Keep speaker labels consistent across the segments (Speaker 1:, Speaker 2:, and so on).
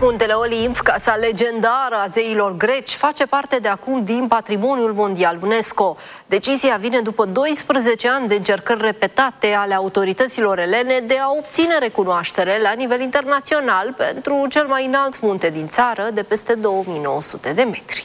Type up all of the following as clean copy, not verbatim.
Speaker 1: Muntele Olimp, casa legendară a zeilor greci, face parte de acum din Patrimoniul Mondial UNESCO. Decizia vine după 12 ani de încercări repetate ale autorităților elene de a obține recunoaștere la nivel internațional pentru cel mai înalt munte din țară, de peste 2900 de metri.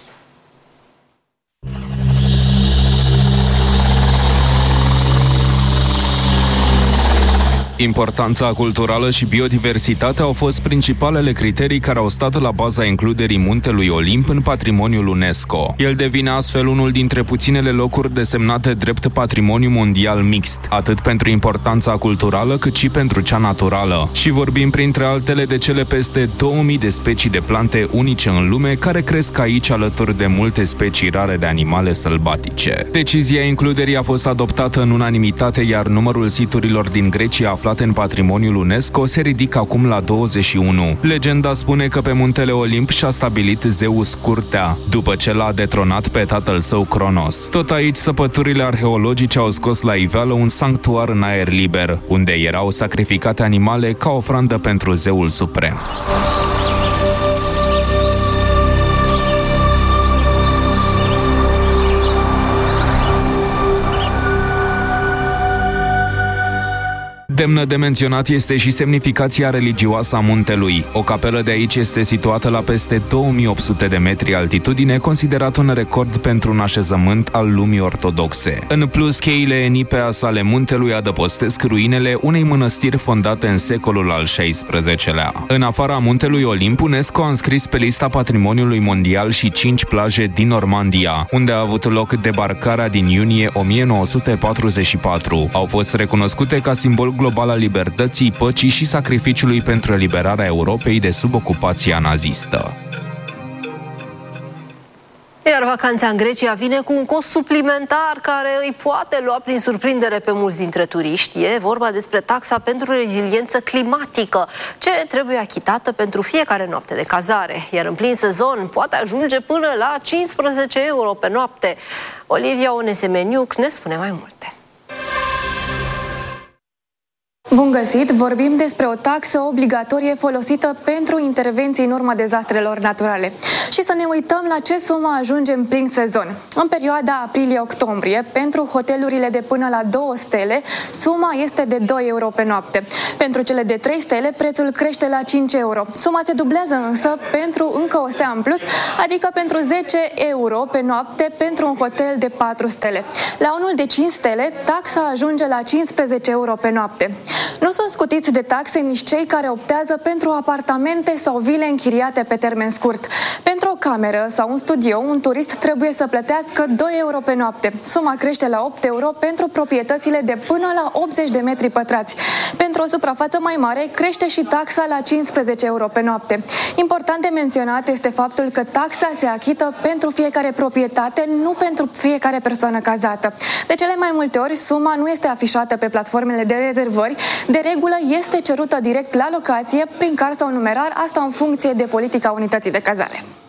Speaker 2: Importanța culturală și biodiversitatea au fost principalele criterii care au stat la baza includerii Muntelui Olimp în patrimoniul UNESCO. El devine astfel unul dintre puținele locuri desemnate drept patrimoniu mondial mixt, atât pentru importanța culturală cât și pentru cea naturală. Și vorbim printre altele de cele peste 2000 de specii de plante unice în lume care cresc aici alături de multe specii rare de animale sălbatice. Decizia includerii a fost adoptată în unanimitate, iar numărul siturilor din Grecia aflate în patrimoniul UNESCO se ridică acum la 21. Legenda spune că pe Muntele Olimp și-a stabilit Zeus curtea, după ce l-a detronat pe tatăl său Cronos. Tot aici, săpăturile arheologice au scos la iveală un sanctuar în aer liber, unde erau sacrificate animale ca ofrandă pentru Zeul suprem. Demnă de menționat este și semnificația religioasă a muntelui. O capelă de aici este situată la peste 2800 de metri altitudine, considerat un record pentru un așezământ al lumii ortodoxe. În plus, cheile Enipeas ale muntelui adăpostesc ruinele unei mănăstiri fondate în secolul al XVI-lea. În afara Muntelui Olimp, UNESCO a înscris pe lista Patrimoniului Mondial și 5 plaje din Normandia, unde a avut loc debarcarea din iunie 1944. Au fost recunoscute ca simbol global al libertății, păcii și sacrificiului pentru eliberarea Europei de sub ocupația nazistă.
Speaker 1: Iar vacanța în Grecia vine cu un cost suplimentar care îi poate lua prin surprindere pe mulți dintre turiști. E vorba despre taxa pentru reziliență climatică, ce trebuie achitată pentru fiecare noapte de cazare. Iar în plin sezon poate ajunge până la 15 euro pe noapte. Olivia Onesemeniuc ne spune mai multe.
Speaker 3: Bun găsit! Vorbim despre o taxă obligatorie folosită pentru intervenții în urma dezastrelor naturale. Și să ne uităm la ce sumă ajunge în plin sezon. În perioada aprilie-octombrie, pentru hotelurile de până la 2 stele, suma este de 2 euro pe noapte. Pentru cele de 3 stele, prețul crește la 5 euro. Suma se dublează însă pentru încă o stea în plus, adică pentru 10 euro pe noapte pentru un hotel de 4 stele. La unul de 5 stele, taxa ajunge la 15 euro pe noapte. Nu sunt scutiți de taxe nici cei care optează pentru apartamente sau vile închiriate pe termen scurt. Pentru o cameră sau un studio, un turist trebuie să plătească 2 euro pe noapte. Suma crește la 8 euro pentru proprietățile de până la 80 de metri pătrați. Pentru o suprafață mai mare, crește și taxa la 15 euro pe noapte. Important de menționat este faptul că taxa se achită pentru fiecare proprietate, nu pentru fiecare persoană cazată. De cele mai multe ori, suma nu este afișată pe platformele de rezervări. De regulă este cerută direct la locație, prin card sau numerar, asta în funcție de politica unității de cazare.